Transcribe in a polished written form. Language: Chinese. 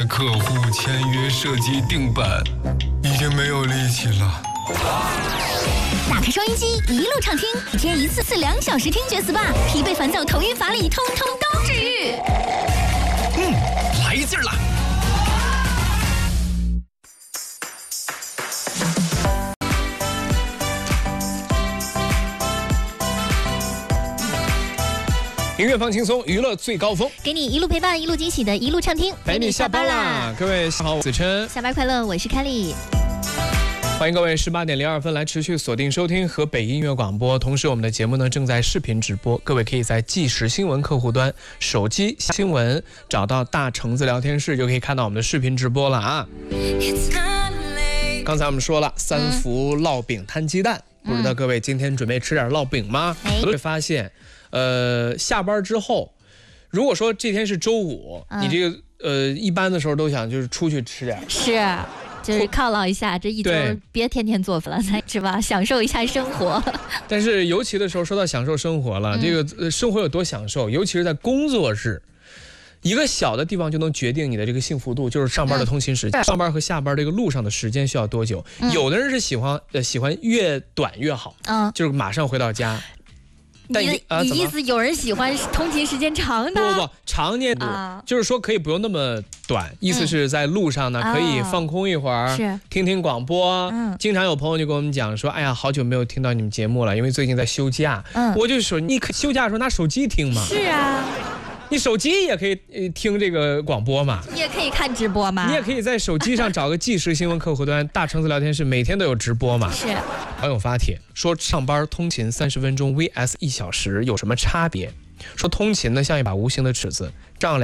客户签约设计定版，已经没有力气了。 打开收音机，一路畅听，一天一次2小时听觉 SPA， 疲惫烦躁、头晕乏力，通通都治愈。 来劲儿了！音乐放轻松，娱乐最高峰， 给你一路陪伴，一路惊喜的一路畅听， 陪你下班啦！各位好，我子琛， 下班快乐，我是凯莉。 欢迎各位18点02分来持续锁定收听河北音乐广播，同时我们的节目呢正在视频直播，各位可以在即时新闻客户端手机新闻找到大橙子聊天室，就可以看到我们的视频直播了啊。刚才我们说了3伏烙饼摊鸡蛋，不知道各位今天准备吃点烙饼吗？会发现下班之后，如果说这天是周五，你这个一般的时候都想就是出去吃点， 是。就是犒劳一下，这一周别天天做饭了，是吧？享受一下生活。 但是尤其的时候说到享受生活了，这个生活有多享受，尤其是在工作日，一个小的地方就能决定你的这个幸福度，就是上班的通勤时间，上班和下班这个路上的时间需要多久？有的人是喜欢越短越好，就是马上回到家。 但你意思有人喜欢通勤时间长的？ 不，常年就是说可以不用那么短，意思是在路上呢可以放空一会儿，听听广播。经常有朋友就跟我们讲说，哎呀，好久没有听到你们节目了，因为最近在休假。我就说，你休假的时候拿手机听嘛。是啊。你手机也可以听这个广播嘛， 你也可以看直播嘛， 你也可以在手机上找个即时新闻客户端，大橙子聊天室每天都有直播嘛。 是。 网友发帖说，上班通勤30分钟 vs1小时有什么差别？说通勤呢像一把无形的尺子，丈量